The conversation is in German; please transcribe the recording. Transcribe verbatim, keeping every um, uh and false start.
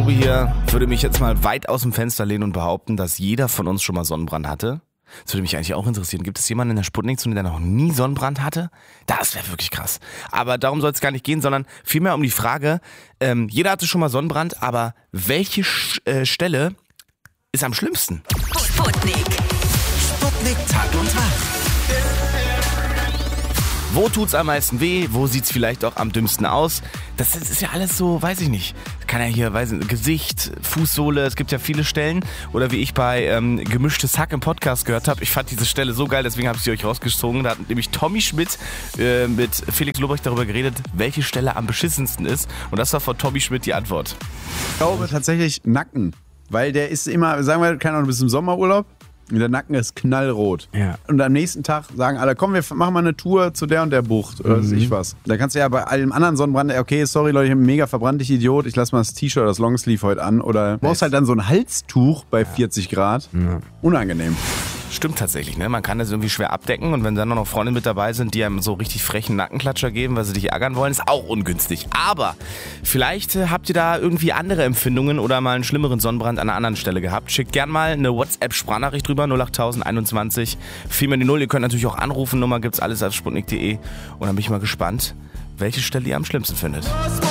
Tobi hier, würde mich jetzt mal weit aus dem Fenster lehnen und behaupten, dass jeder von uns schon mal Sonnenbrand hatte. Das würde mich eigentlich auch interessieren. Gibt es jemanden in der Sputnik-Zone, der noch nie Sonnenbrand hatte? Das wäre wirklich krass. Aber darum soll es gar nicht gehen, sondern vielmehr um die Frage, ähm, jeder hatte schon mal Sonnenbrand, aber welche Sch- äh, Stelle ist am schlimmsten? Sputnik. Sputnik Tag und Tag. Wo tut's am meisten weh? Wo sieht's vielleicht auch am dümmsten aus? Das ist ja alles so, weiß ich nicht. Kann ja hier, weiß ich nicht, Gesicht, Fußsohle, es gibt ja viele Stellen. Oder wie ich bei ähm, Gemischtes Hack im Podcast gehört habe, ich fand diese Stelle so geil, deswegen habe ich sie euch rausgezogen. Da hat nämlich Tommy Schmidt äh, mit Felix Lobrecht darüber geredet, welche Stelle am beschissensten ist. Und das war von Tommy Schmidt die Antwort. Ich glaube tatsächlich Nacken, weil der ist immer, sagen wir, keine Ahnung, bis im Sommerurlaub. Und der Nacken ist knallrot. Ja. Und am nächsten Tag sagen alle, komm, wir machen mal eine Tour zu der und der Bucht oder weiß ich was. Da kannst du ja bei allem anderen Sonnenbrand, okay, sorry Leute, ich bin mega verbrannt, ich Idiot, ich lasse mal das T-Shirt oder das Longsleeve heute an. Oder du brauchst halt dann so ein Halstuch bei vierzig Grad. Ja. Unangenehm. Stimmt tatsächlich, ne? Man kann das irgendwie schwer abdecken und wenn dann noch Freunde mit dabei sind, die einem so richtig frechen Nackenklatscher geben, weil sie dich ärgern wollen, ist auch ungünstig. Aber vielleicht äh, habt ihr da irgendwie andere Empfindungen oder mal einen schlimmeren Sonnenbrand an einer anderen Stelle gehabt. Schickt gern mal eine WhatsApp-Sprachnachricht drüber, null acht null null einundzwanzig vier die null. Ihr könnt natürlich auch anrufen, Nummer gibt's alles auf sputnik punkt de und dann bin ich mal gespannt, welche Stelle ihr am schlimmsten findet.